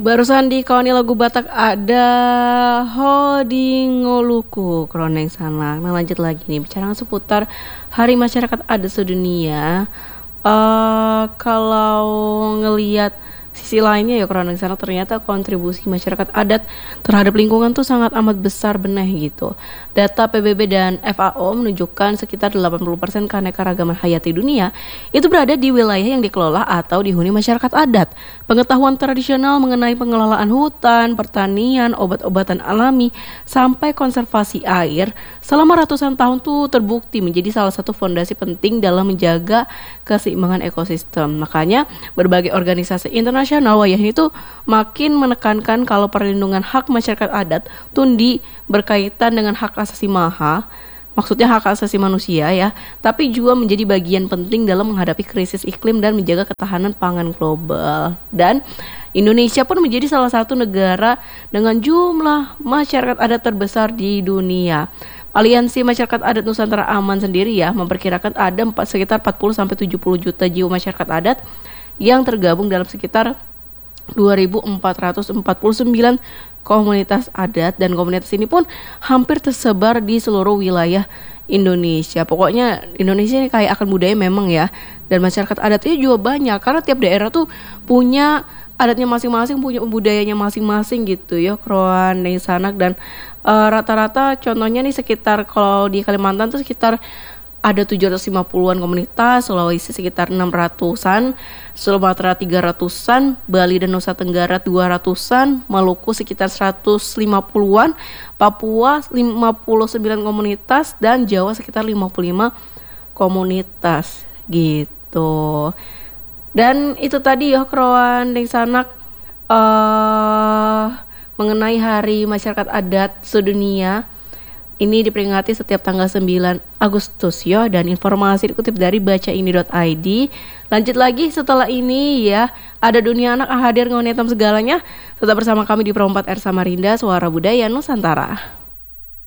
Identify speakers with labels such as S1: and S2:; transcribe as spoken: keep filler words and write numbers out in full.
S1: Barusan di Kawani lagu Batak ada Hodingoluku Kroneng Sanak. Nah lanjut lagi nih, bicara seputar Hari Masyarakat Adat Sedunia. uh, Kalau ngelihat sisi lainnya ya Kroneng Sanak, ternyata kontribusi masyarakat adat terhadap lingkungan tuh sangat amat besar beneh gitu. Data P B B dan F A O menunjukkan sekitar delapan puluh persen keanekaragaman hayati dunia itu berada di wilayah yang dikelola atau dihuni masyarakat adat. Pengetahuan tradisional mengenai pengelolaan hutan, pertanian, obat-obatan alami, sampai konservasi air selama ratusan tahun tuh terbukti menjadi salah satu fondasi penting dalam menjaga keseimbangan ekosistem. Makanya berbagai organisasi internasional wayah itu makin menekankan kalau perlindungan hak masyarakat adat tundi berkaitan dengan hak asasi maha, maksudnya hak asasi manusia ya, tapi juga menjadi bagian penting dalam menghadapi krisis iklim dan menjaga ketahanan pangan global. Dan Indonesia pun menjadi salah satu negara dengan jumlah masyarakat adat terbesar di dunia. Aliansi Masyarakat Adat Nusantara Aman sendiri ya memperkirakan ada empat, sekitar empat puluh sampai tujuh puluh juta jiwa masyarakat adat yang tergabung dalam sekitar dua ribu empat ratus empat puluh sembilan komunitas adat, dan komunitas ini pun hampir tersebar di seluruh wilayah Indonesia. Pokoknya Indonesia ini kaya akan budaya memang ya, dan masyarakat adatnya juga banyak karena tiap daerah tuh punya adatnya masing-masing, punya budayanya masing-masing gitu ya, Kroneng Sanak. Dan uh, rata-rata contohnya nih sekitar kalau di Kalimantan tuh sekitar ada tujuh ratus lima puluhan komunitas, Sulawesi sekitar enam ratusan, Sumatera tiga ratusan, Bali dan Nusa Tenggara dua ratusan, Maluku sekitar seratus lima puluhan, Papua lima puluh sembilan komunitas, dan Jawa sekitar lima puluh lima komunitas gitu. Dan itu tadi ya Kroneng Sanak uh, mengenai Hari Masyarakat Adat Sedunia. Ini diperingati setiap tanggal sembilan Agustus ya, dan informasi dikutip dari bacaini dot i d. Lanjut lagi setelah ini ya, ada Dunia Anak hadir ngonitam segalanya. Tetap bersama kami di Perempat R Samarinda, Suara Budaya Nusantara.